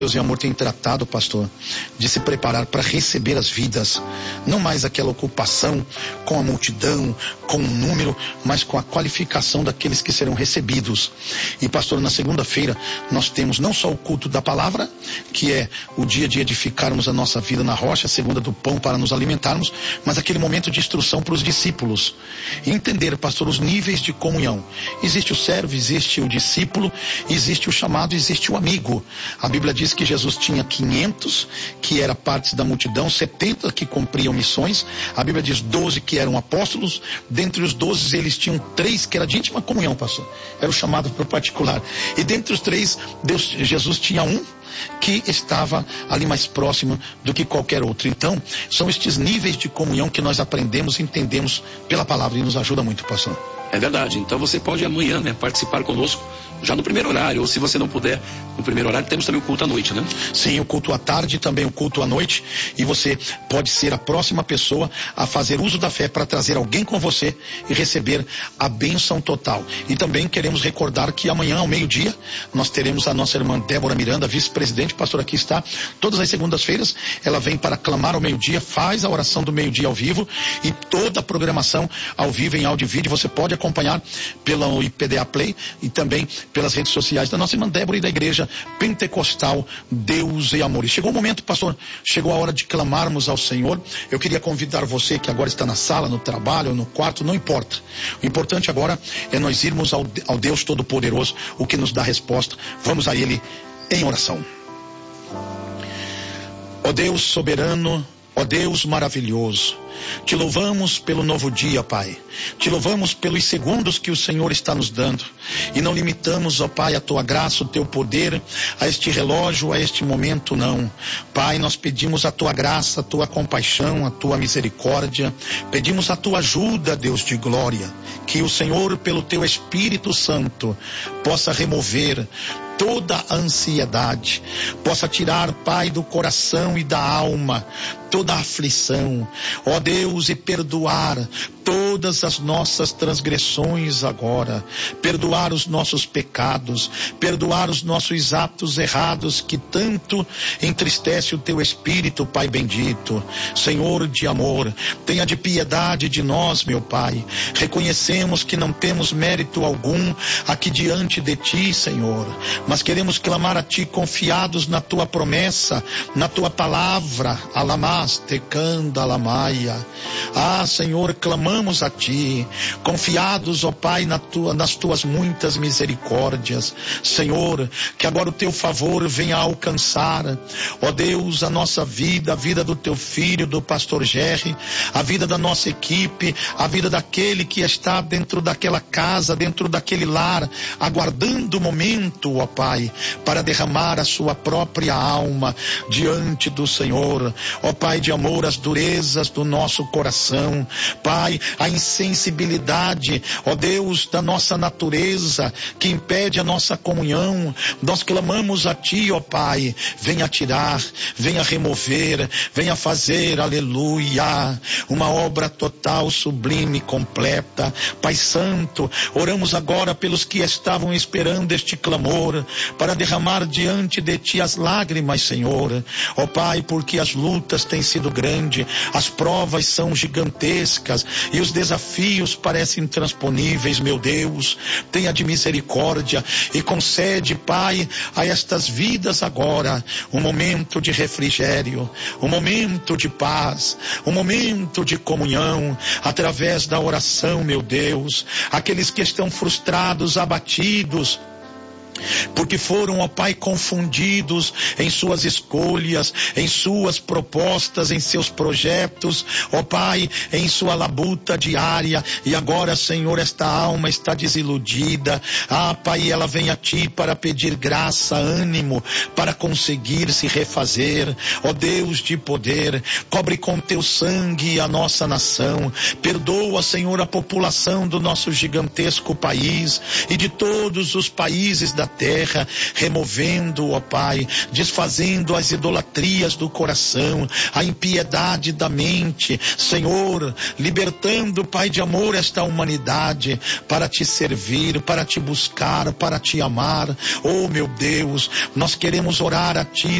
Deus e amor tem tratado, pastor, de se preparar para receber as vidas, não mais aquela ocupação com a multidão, com o número, mas com a qualificação daqueles que serão recebidos. E pastor, na segunda-feira nós temos não só o culto da palavra, que é o dia de edificarmos a nossa vida na rocha, a segunda do pão para nos alimentarmos, mas aquele momento de instrução para os discípulos. E entender, pastor, os níveis de comunhão. Existe o servo, existe o discípulo, existe o chamado, existe o amigo. A Bíblia diz que Jesus tinha 500 que era parte da multidão, 70 que cumpriam missões. A Bíblia diz 12 que eram apóstolos. Dentre os 12 eles tinham 3 que era de íntima comunhão, pastor. Era o chamado para o particular. E dentre os 3, Jesus tinha um que estava ali mais próximo do que qualquer outro. Então, são estes níveis de comunhão que nós aprendemos e entendemos pela palavra e nos ajuda muito, pastor. É verdade. Então você pode amanhã, participar conosco já no primeiro horário, ou se você não puder no primeiro horário, temos também o culto à noite, né? Sim, o culto à tarde, também o culto à noite, e você pode ser a próxima pessoa a fazer uso da fé para trazer alguém com você e receber a bênção total. E também queremos recordar que amanhã ao meio-dia nós teremos a nossa irmã Débora Miranda, vice-presidente, pastor, aqui está, todas as segundas-feiras ela vem para clamar ao meio-dia, faz a oração do meio-dia ao vivo e toda a programação ao vivo em áudio e vídeo, você pode acompanhar pelo IPDA Play e também pelas redes sociais da nossa irmã Débora e da igreja pentecostal Deus e Amor. E chegou o momento, pastor, chegou a hora de clamarmos ao Senhor. Eu queria convidar você que agora está na sala, no trabalho, no quarto, não importa. O importante agora é nós irmos ao Deus Todo-Poderoso, o que nos dá resposta. Vamos a Ele em oração. Ó Deus soberano, ó Deus maravilhoso, te louvamos pelo novo dia, Pai. Te louvamos pelos segundos que o Senhor está nos dando. E não limitamos, ó Pai, a tua graça, o teu poder, a este relógio, a este momento, não. Pai, nós pedimos a tua graça, a tua compaixão, a tua misericórdia. Pedimos a tua ajuda, Deus de glória. Que o Senhor, pelo teu Espírito Santo, possa remover toda a ansiedade, possa tirar, Pai, do coração e da alma toda a aflição, ó Deus, e perdoar todas as nossas transgressões agora, perdoar os nossos pecados, perdoar os nossos atos errados que tanto entristece o teu Espírito, Pai bendito. Senhor de amor, tenha de piedade de nós, meu Pai. Reconhecemos que não temos mérito algum aqui diante de ti, Senhor, mas queremos clamar a ti confiados na tua promessa, na tua palavra. Alamaste canda alamaia. Ah, Senhor, clamamos a ti, confiados, ó Pai, nas tuas muitas misericórdias. Senhor, que agora o teu favor venha alcançar, ó Deus, a nossa vida, a vida do teu filho, do pastor Jerry, a vida da nossa equipe, a vida daquele que está dentro daquela casa, dentro daquele lar, aguardando o momento, ó Pai, para derramar a sua própria alma diante do Senhor. Ó Pai de amor, as durezas do nosso coração, Pai, a insensibilidade, ó Deus, da nossa natureza, que impede a nossa comunhão, nós clamamos a ti, ó Pai, venha tirar, venha remover, venha fazer, aleluia, uma obra total, sublime, completa. Pai Santo, oramos agora pelos que estavam esperando este clamor, para derramar diante de ti as lágrimas, Senhor, ó Pai, porque as lutas têm sido grandes, as provas são gigantescas e os desafios parecem intransponíveis. Meu Deus, tenha de misericórdia e concede, Pai, a estas vidas agora um momento de refrigério, um momento de paz, um momento de comunhão, através da oração, meu Deus. Aqueles que estão frustrados, abatidos, porque foram, ó Pai, confundidos em suas escolhas, em suas propostas, em seus projetos, ó Pai, em sua labuta diária, e agora, Senhor, esta alma está desiludida. Ah, Pai, ela vem a ti para pedir graça, ânimo, para conseguir se refazer. Ó Deus de poder, cobre com teu sangue a nossa nação, perdoa, Senhor, a população do nosso gigantesco país e de todos os países da terra, removendo, ó Pai, desfazendo as idolatrias do coração, a impiedade da mente, Senhor, libertando, Pai de amor, esta humanidade para te servir, para te buscar, para te amar. Oh meu Deus, nós queremos orar a Ti